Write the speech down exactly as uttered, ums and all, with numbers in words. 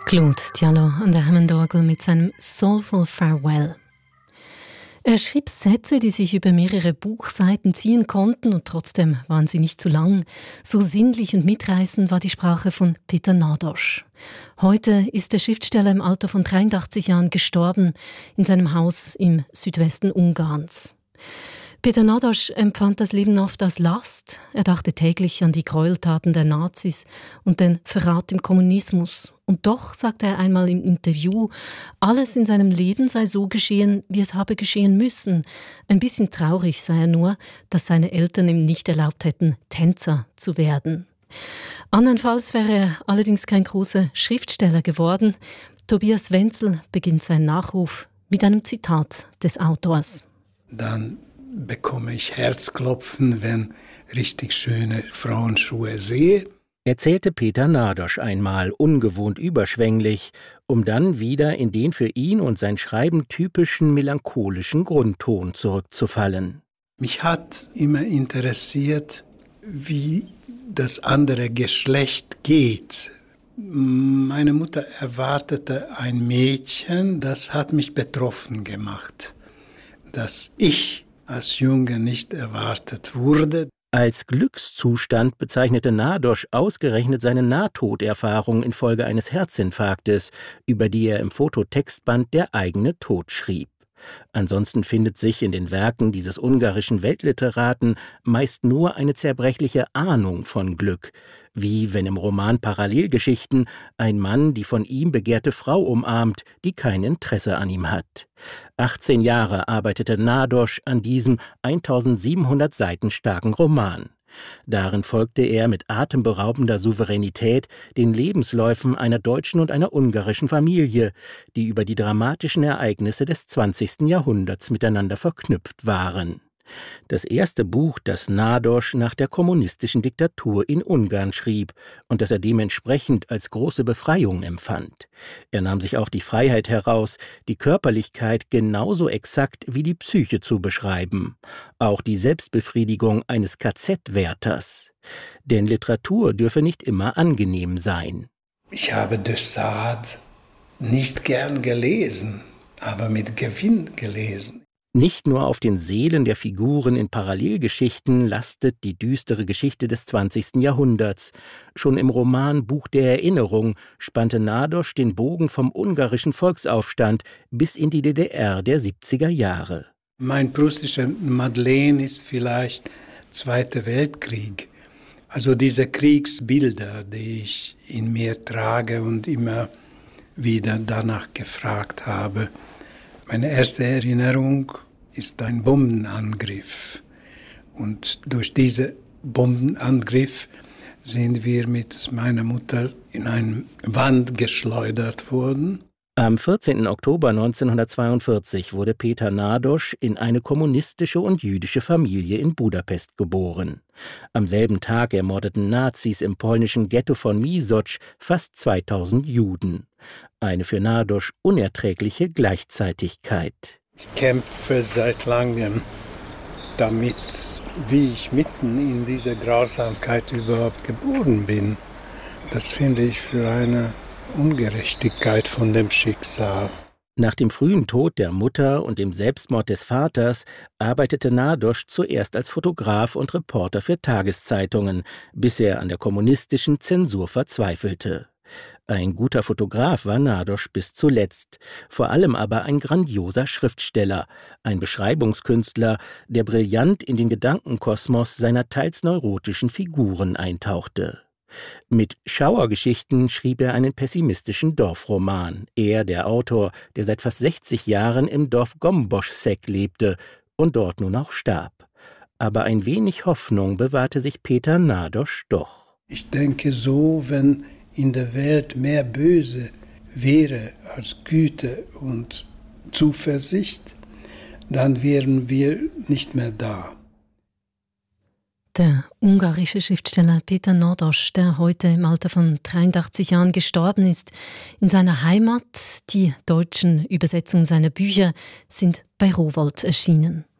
Claude Diallo an der Hammondorgel mit seinem Soulful Farewell. Er schrieb Sätze, die sich über mehrere Buchseiten ziehen konnten und trotzdem waren sie nicht zu lang. So sinnlich und mitreißend war die Sprache von Péter Nádas. Heute ist der Schriftsteller im Alter von dreiundachtzig Jahren gestorben in seinem Haus im Südwesten Ungarns. Péter Nádas empfand das Leben oft als Last. Er dachte täglich an die Gräueltaten der Nazis und den Verrat im Kommunismus. Und doch, sagte er einmal im Interview, alles in seinem Leben sei so geschehen, wie es habe geschehen müssen. Ein bisschen traurig sei er nur, dass seine Eltern ihm nicht erlaubt hätten, Tänzer zu werden. Andernfalls wäre er allerdings kein großer Schriftsteller geworden. Tobias Wenzel beginnt seinen Nachruf mit einem Zitat des Autors. Dann bekomme ich Herzklopfen, wenn richtig schöne Frauenschuhe sehe, erzählte Péter Nádas einmal ungewohnt überschwänglich, um dann wieder in den für ihn und sein Schreiben typischen melancholischen Grundton zurückzufallen. Mich hat immer interessiert, wie das andere Geschlecht geht. Meine Mutter erwartete ein Mädchen, das hat mich betroffen gemacht, dass ich als Junge nicht erwartet wurde. Als Glückszustand bezeichnete Nádas ausgerechnet seine Nahtoderfahrung infolge eines Herzinfarktes, über die er im Fototextband Der eigene Tod schrieb. Ansonsten findet sich in den Werken dieses ungarischen Weltliteraten meist nur eine zerbrechliche Ahnung von Glück, wie wenn im Roman Parallelgeschichten ein Mann die von ihm begehrte Frau umarmt, die kein Interesse an ihm hat. achtzehn Jahre arbeitete Nádas an diesem eintausendsiebenhundert Seiten starken Roman. Darin folgte er mit atemberaubender Souveränität den Lebensläufen einer deutschen und einer ungarischen Familie, die über die dramatischen Ereignisse des zwanzigsten Jahrhunderts miteinander verknüpft waren. Das erste Buch, das Nádas nach der kommunistischen Diktatur in Ungarn schrieb und das er dementsprechend als große Befreiung empfand. Er nahm sich auch die Freiheit heraus, die Körperlichkeit genauso exakt wie die Psyche zu beschreiben, auch die Selbstbefriedigung eines K Z-Wärters. Denn Literatur dürfe nicht immer angenehm sein. Ich habe de Sade nicht gern gelesen, aber mit Gewinn gelesen. Nicht nur auf den Seelen der Figuren in Parallelgeschichten lastet die düstere Geschichte des zwanzigsten Jahrhunderts. Schon im Roman Buch der Erinnerung spannte Nádas den Bogen vom ungarischen Volksaufstand bis in die D D R der siebziger Jahre. Mein prustischer Madeleine ist vielleicht Zweiter Weltkrieg. Also diese Kriegsbilder, die ich in mir trage und immer wieder danach gefragt habe. Meine erste Erinnerung ist ein Bombenangriff. Und durch diesen Bombenangriff sind wir mit meiner Mutter in eine Wand geschleudert worden. Am vierzehnten Oktober neunzehnhundertzweiundvierzig wurde Péter Nádas in eine kommunistische und jüdische Familie in Budapest geboren. Am selben Tag ermordeten Nazis im polnischen Ghetto von Misocz fast zweitausend Juden. Eine für Nádas unerträgliche Gleichzeitigkeit. Ich kämpfe seit langem damit, wie ich mitten in dieser Grausamkeit überhaupt geboren bin. Das finde ich für eine Ungerechtigkeit von dem Schicksal. Nach dem frühen Tod der Mutter und dem Selbstmord des Vaters arbeitete Nádas zuerst als Fotograf und Reporter für Tageszeitungen, bis er an der kommunistischen Zensur verzweifelte. Ein guter Fotograf war Nádas bis zuletzt, vor allem aber ein grandioser Schriftsteller, ein Beschreibungskünstler, der brillant in den Gedankenkosmos seiner teils neurotischen Figuren eintauchte. Mit Schauergeschichten schrieb er einen pessimistischen Dorfroman, er der Autor, der seit fast sechzig Jahren im Dorf Gomboschszeg lebte und dort nun auch starb. Aber ein wenig Hoffnung bewahrte sich Péter Nádas doch. Ich denke so, wenn in der Welt mehr Böse wäre als Güte und Zuversicht, dann wären wir nicht mehr da. Der ungarische Schriftsteller Péter Nádas, der heute im Alter von dreiundachtzig Jahren gestorben ist, in seiner Heimat. Die deutschen Übersetzungen seiner Bücher sind bei Rowohlt erschienen.